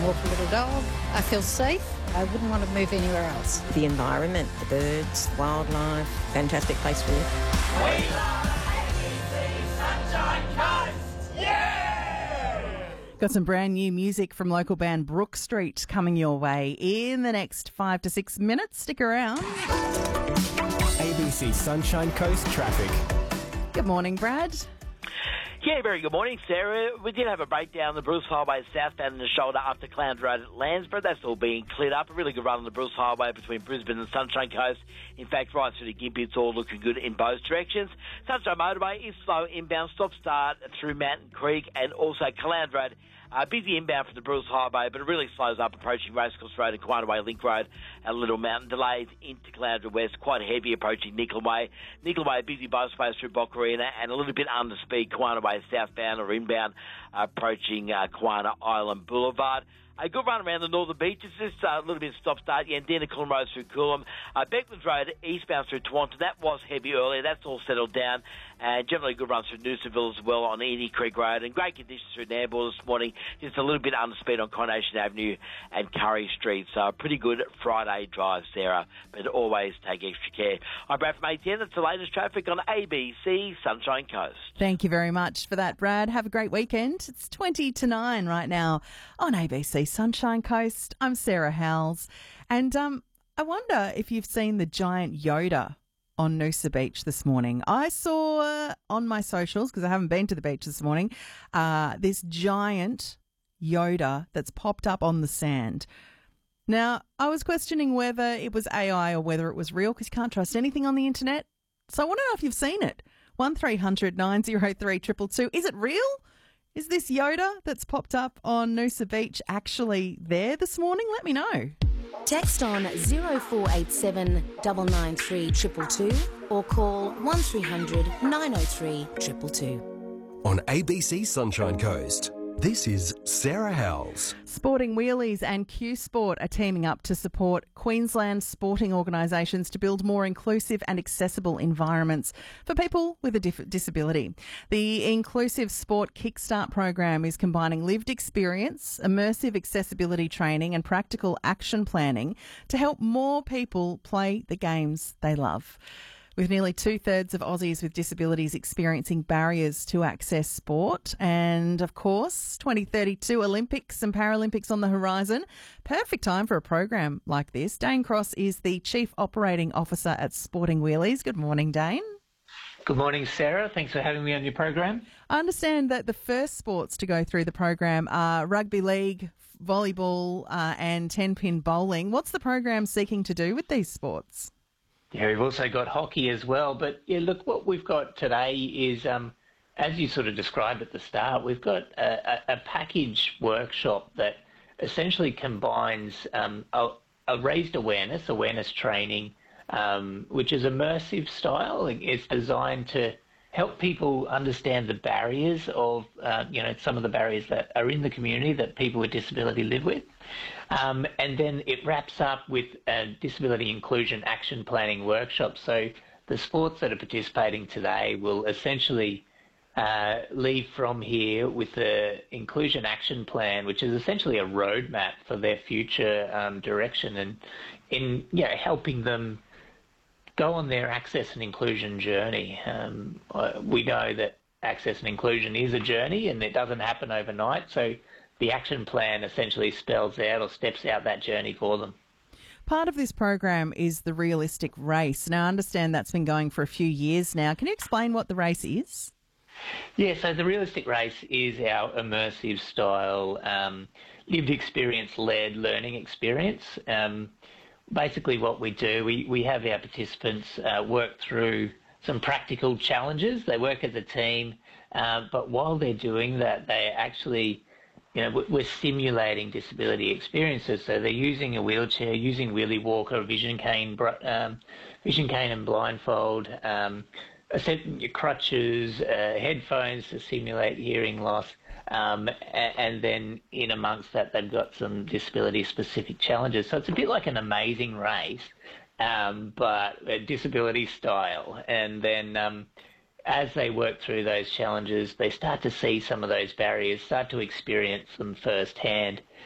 walk a little dog. I feel safe. I wouldn't want to move anywhere else. The environment, the birds, wildlife, fantastic place to live. We love ABC Sunshine Coast! Yeah! Got some brand new music from local band Brook Street coming your way in the next 5 to 6 minutes. Stick around. ABC Sunshine Coast traffic. Good morning, Brad. Yeah, very good morning, Sarah. We did have a breakdown on the Bruce Highway southbound in the shoulder up to Clown Road at Landsborough. That's all being cleared up. A really good run on the Bruce Highway between Brisbane and Sunshine Coast. In fact, right through to Gympie, it's all looking good in both directions. Sunshine Motorway is slow inbound, stop-start through Mountain Creek and also Clown Road. Busy inbound from the Bruce Highway, but it really slows up approaching Racecourse Road and Quine Way Link Road and Little Mountain. Delays into Caloundra West, quite heavy approaching Nickel Way. Nickel Way, busy both ways through Boccarina and a little bit under speed Quine Way southbound or inbound approaching Quine Island Boulevard. A good run around the northern beaches. Just a little bit of stop-start. Yandina Coolum Road through Coolum. Beckman's Road eastbound through Taunton. That was heavy earlier. That's all settled down. And generally good runs through Noosaville as well on Eni Creek Road. And great conditions through Nambour this morning. Just a little bit under speed on Coronation Avenue and Curry Street. So a pretty good Friday drive, Sarah. But always take extra care. I'm Brad from ATN. That's the latest traffic on ABC Sunshine Coast. Thank you very much for that, Brad. Have a great weekend. It's 20 to 9 right now on ABC Sunshine Coast. I'm Sarah Howells. And I wonder if you've seen the giant Yoda on Noosa Beach this morning. I saw on my socials, because I haven't been to the beach this morning, this giant Yoda that's popped up on the sand. Now, I was questioning whether it was AI or whether it was real, because you can't trust anything on the internet. So I want to know if you've seen it. 1300 903 222. Is it real? Is this Yoda that's popped up on Noosa Beach actually there this morning? Let me know. Text on 0487 993 222 or call 1300 903 222. On ABC Sunshine Coast, this is Sarah Howells. Sporting Wheelies and Q Sport are teaming up to support Queensland sporting organisations to build more inclusive and accessible environments for people with a disability. The Inclusive Sport Kickstart program is combining lived experience, immersive accessibility training and practical action planning to help more people play the games they love. With nearly 2/3 of Aussies with disabilities experiencing barriers to access sport. And, of course, 2032 Olympics and Paralympics on the horizon. Perfect time for a program like this. Dane Cross is the Chief Operating Officer at Sporting Wheelies. Good morning, Dane. Good morning, Sarah. Thanks for having me on your program. I understand that the first sports to go through the program are rugby league, volleyball and 10-pin bowling. What's the program seeking to do with these sports? Yeah, we've also got hockey as well. But, yeah, look, what we've got today is, as you sort of described at the start, we've got a package workshop that essentially combines a raised awareness training, which is immersive style. It's designed to help people understand the barriers of, some of the barriers that are in the community that people with disability live with. And then it wraps up with a disability inclusion action planning workshop. So the sports that are participating today will essentially leave from here with the inclusion action plan, which is essentially a roadmap for their future direction and in helping them go on their access and inclusion journey. We know that access and inclusion is a journey and it doesn't happen overnight. So the action plan essentially spells out or steps out that journey for them. Part of this program is the Realistic Race. Now, I understand that's been going for a few years now. Can you explain what the race is? Yeah, so the Realistic Race is our immersive style, lived experience-led learning experience. Basically what we do, we have our participants work through some practical challenges. They work as a team, but while they're doing that, they actually, we're simulating disability experiences. So they're using a wheelchair, using wheelie walker, vision cane and blindfold, your crutches, headphones to simulate hearing loss, and then in amongst that they've got some disability-specific challenges. So it's a bit like an Amazing Race, but disability style. And then as they work through those challenges, they start to see some of those barriers, start to experience them firsthand,